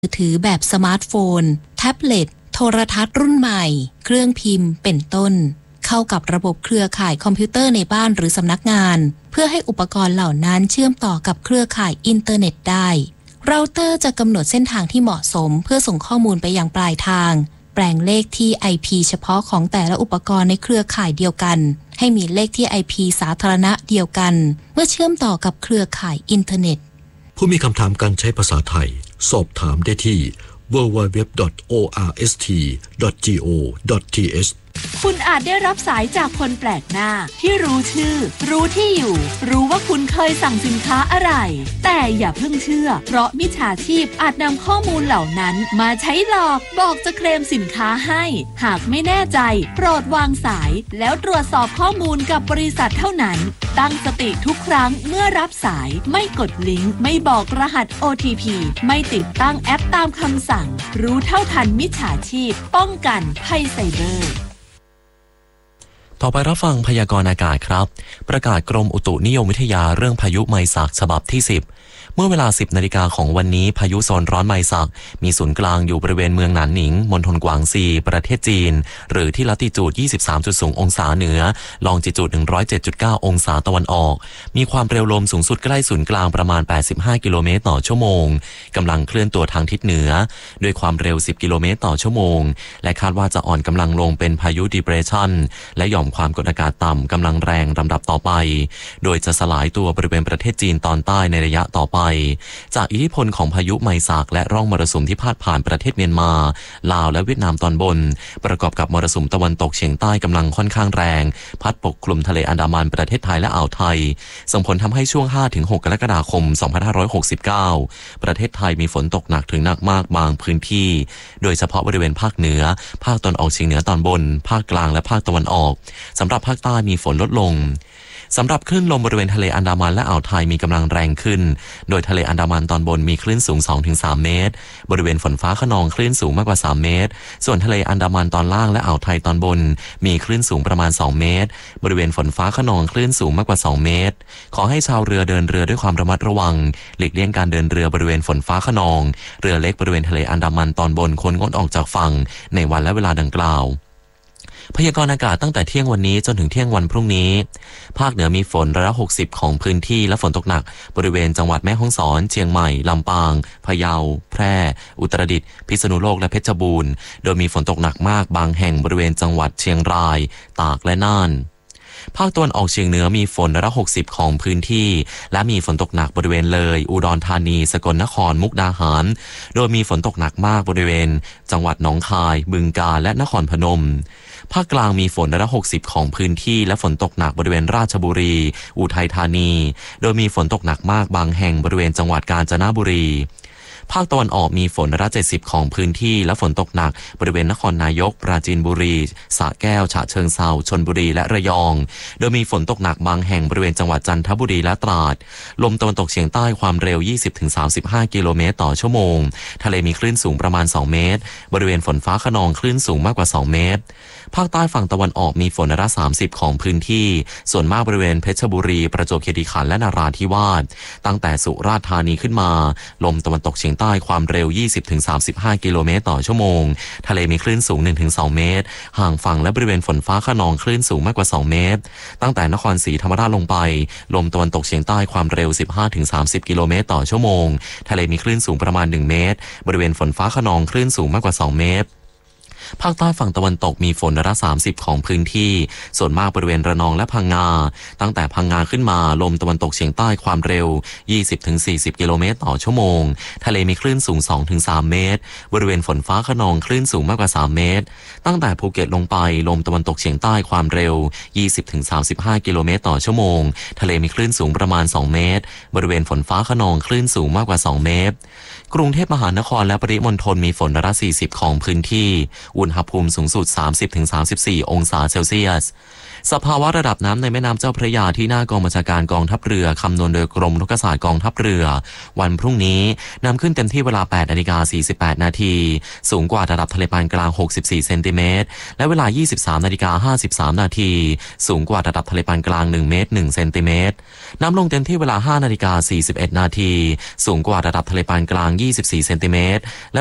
มือถือแบบสมาร์ทโฟนแท็บเล็ตโทรทัศน์รุ่นใหม่เครื่องพิมพ์เป็นต้นเข้ากับระบบเครือข่ายคอมพิวเตอร์ในบ้านหรือสำนักงานเพื่อให้อุปกรณ์เหล่านั้นเชื่อมต่อกับเครือข่ายอินเทอร์เน็ตได้เราเตอร์จะกำหนดเส้นทางที่เหมาะสมเพื่อส่งข้อมูลไปยังปลายทางแปลงเลขที่ IP เฉพาะของแต่ละอุปกรณ์ในเครือข่ายเดียวกันให้มีเลขที่ IP สาธารณะเดียวกันเมื่อเชื่อมต่อกับเครือข่ายอินเทอร์เน็ตผู้มีคำถามการใช้ภาษาไทยสอบถามได้ที่ www.orst.go.th คุณอาจได้รับสายจากคนแปลกหน้าที่รู้ชื่อรู้ที่อยู่รู้ว่าคุณเคยสั่งสินค้าอะไรแต่อย่าเพิ่งเชื่อเพราะมิจฉาชีพอาจนำข้อมูลเหล่านั้นมาใช้หลอกบอกจะเคลมสินค้าให้หากไม่แน่ใจโปรดวางสายแล้วตรวจสอบข้อมูลกับบริษัทเท่านั้นตั้งสติทุกครั้งเมื่อรับสายไม่กดลิงก์ไม่บอกรหัส OTP ไม่ติดตั้งแอปตามคำสั่งรู้เท่าทันมิจฉาชีพป้องกันภัยไซเบอร์ต่อไปรับฟังพยากรณ์อากาศครับประกาศกรมอุตุนิยมวิทยาเรื่องพายุไมซักฉบับที่10เมื่อเวลา 10 นาฬิกาของวันนี้พายุโซนร้อนไมซักมีศูนย์กลางอยู่บริเวณเมืองหนานหนิงมณฑลกวางซีประเทศจีนหรือที่ลัติจูด 23.0 องศาเหนือลองจิจูด 107.9 องศาตะวันออกมีความเร็วลมสูงสุดใกล้ศูนย์กลางประมาณ 85 กิโลเมตรต่อชั่วโมงกำลังเคลื่อนตัวทางทิศเหนือด้วยความเร็ว 10 กิโลเมตรต่อชั่วโมงและคาดว่าจะอ่อนกำลังลงเป็นพายุดีเพรสชันและหย่อมความกดอากาศต่ำกำลังแรงลำดับต่อไปโดยจะสลายตัวบริเวณประเทศจีนตอนใต้ในระยะต่อไปจากอิทธิพลของพายุไมซักและร่องมรสุมที่พาดผ่านประเทศเมียนมาลาวและเวียดนามตอนบนประกอบกับมรสุมตะวันตกเฉียงใต้กำลังค่อนข้างแรงพัดปกคลุมทะเลอันดามันประเทศไทยและอ่าวไทยส่งผลทำให้ช่วง 5-6 กรกฎาคม 2569 ประเทศไทยมีฝนตกหนักถึงหนักมากบางพื้นที่โดยเฉพาะบริเวณภาคเหนือภาคตะวันออกเฉียงเหนือตอนบนภาคกลางและภาคตะวันออกสำหรับภาคใต้มีฝนลดลงสำหรับคลื่นลมบริเวณทะเลอันดามันและอ่าวไทยมีกำลังแรงขึ้นโดยทะเลอันดามันตอนบนมีคลื่นสูง 2-3 เมตรบริเวณฝนฟ้าคะนองคลื่นสูงมากกว่า3 เมตรส่วนทะเลอันดามันตอนล่างและอ่าวไทยตอนบนมีคลื่นสูงประมาณ2 เมตรบริเวณฝนฟ้าคะนองคลื่นสูงมากกว่า2 เมตรขอให้ชาวเรือเดินเรือด้วยความระมัดระวังหลีกเลี่ยงการเดินเรือบริเวณฝนฟ้าคะนองเรือเล็กบริเวณทะเลอันดามันตอนบนควรงดออกจากฝั่งในวันและเวลาดังกล่าวพยากรณ์อากาศตั้งแต่เที่ยงวันนี้จนถึงเที่ยงวันพรุ่งนี้ภาคเหนือมีฝนร้อยละ60ของพื้นที่และฝนตกหนักบริเวณจังหวัดแม่ฮ่องสอนเชียงใหม่ลำปางพะเยาแพร่อุตรดิตถ์พิษณุโลกและเพชรบูรณ์โดยมีฝนตกหนักมากบางแห่งบริเวณจังหวัดเชียงรายตากและน่านภาคตะวันออกเฉียงเหนือมีฝนร้อยละ60ของพื้นที่และมีฝนตกหนักบริเวณเลยอุดรธานีสกลนครมุกดาหารโดยมีฝนตกหนักมากบริเวณจังหวัดหนองคายบึงกาฬและนครพนมภาคกลางมีฝนร้อยละ60ของพื้นที่และฝนตกหนักบริเวณราชบุรีอุทัยธานีโดยมีฝนตกหนักมากบางแห่งบริเวณจังหวัดกาญจนบุรีภาคตะวันออกมีฝนร้อยละ70ของพื้นที่และฝนตกหนักบริเวณนครนายกปราจีนบุรีสระแก้วฉะเชิงเทราชลบุรีและระยองโดยมีฝนตกหนักบางแห่งบริเวณจังหวัดจันทบุรีและตราดลมตะวันตกเฉียงใต้ความเร็ว 20-35 กิโลเมตรต่อชั่วโมงทะเลมีคลื่นสูงประมาณ2 เมตรบริเวณฝนฟ้าคะนองคลื่นสูงมากกว่า2 เมตรภาคใต้ฝั่งตะวันออกมีฝนร้อยละ30ของพื้นที่ส่วนมากบริเวณเพชรบุรีประจวบคีรีขันธ์และนราธิวาสตั้งแต่สุราษฎร์ธานีขึ้นมาลมตะวันตกเฉียงใต้ความเร็ว 20-35 กิโลเมตรต่อชั่วโมงทะเลมีคลื่นสูง 1-2 เมตรห่างฝั่งและบริเวณฝนฟ้าคะนองคลื่นสูงมากกว่า2 เมตรตั้งแต่นครศรีธรรมราชลงไปลมตะวันตกเฉียงใต้ความเร็ว 15-30 กิโลเมตรต่อชั่วโมงทะเลมีคลื่นสูงประมาณ1 เมตรบริเวณฝนฟ้าคะนองคลื่นสูงมากกว่า2 เมตรภาคใต้ฝั่งตะวันตกมีฝนร้อยละ30ของพื้นที่ส่วนมากบริเวณระนองและพังงาตั้งแต่พังงาขึ้นมาลมตะวันตกเฉียงใต้ความเร็ว 20-40 กิโลเมตรต่อชั่วโมงทะเลมีคลื่นสูง 2-3 เมตรบริเวณฝนฟ้าคะนองคลื่นสูงมากกว่า3 เมตรตั้งแต่ภูเก็ตลงไปลมตะวันตกเฉียงใต้ความเร็ว 20-35 กิโลเมตรต่อชั่วโมงทะเลมีคลื่นสูงประมาณ2 เมตรบริเวณฝนฟ้าคะนองคลื่นสูงมากกว่า2 เมตรกรุงเทพมหานครและปริมณฑลมีฝนร้อยละ40ของพื้นที่อุณหภูมิสูงสุด 30-34 องศาเซลเซียสสภาวะระดับน้ำในแม่น้ำเจ้าพระยาที่หน้ากองบัญชาการกองทัพเรือคำนวณโดยกรมรุกศาสตร์กองทัพเรือวันพรุ่งนี้นำขึ้นเต็มที่เวลา 8:48 นาทีสูงกว่าระดับทะเลปานกลาง64เซนติเมตรและเวลา 23:53 นาทีสูงกว่าระดับทะเลปานกลาง1เมตร1เซนติเมตรน้ำลงเต็มที่เวลา 5:41 นาทีสูงกว่าระดับทะเลปานกลาง24เซนติเมตรและ